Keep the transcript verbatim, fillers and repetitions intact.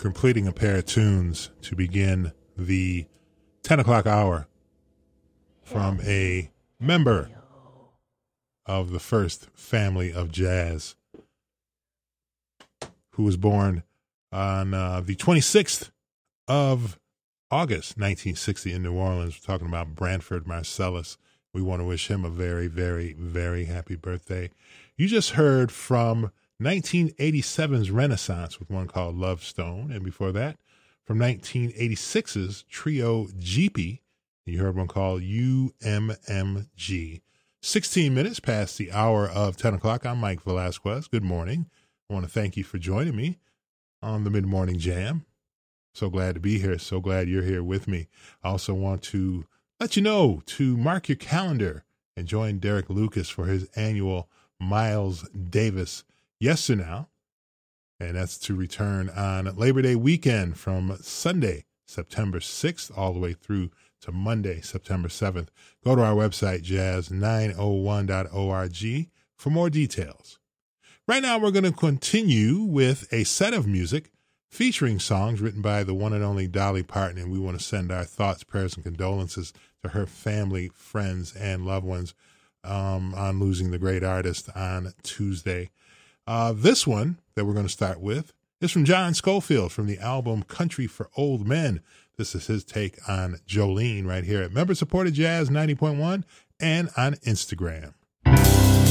completing a pair of tunes to begin the ten o'clock hour from a member of the first family of jazz who was born on uh, the twenty-sixth of August, nineteen sixty in New Orleans. We're talking about Branford Marsalis. We want to wish him a very, very, very happy birthday. You just heard from nineteen eighty-seven's Renaissance with one called Love Stone. And before that, from nineteen eighty-six's Trio Jeepy, you heard one called U M M G. sixteen minutes past the hour of ten o'clock. I'm Mike Velasquez. Good morning. I want to thank you for joining me on the Mid-Morning Jam. So glad to be here. So glad you're here with me. I also want to let you know to mark your calendar and join Derek Lucas for his annual Miles Davis Yesternow. And that's to return on Labor Day weekend from Sunday, September sixth, all the way through to Monday, September seventh. Go to our website, jazz nine oh one dot org, for more details. Right now, we're going to continue with a set of music featuring songs written by the one and only Dolly Parton, and we want to send our thoughts, prayers, and condolences to her family, friends, and loved ones um, on losing the great artist on Tuesday. Uh, this one that we're going to start with is from John Scofield from the album Country for Old Men. This is his take on Jolene right here at Member Supported Jazz ninety point one and on Instagram.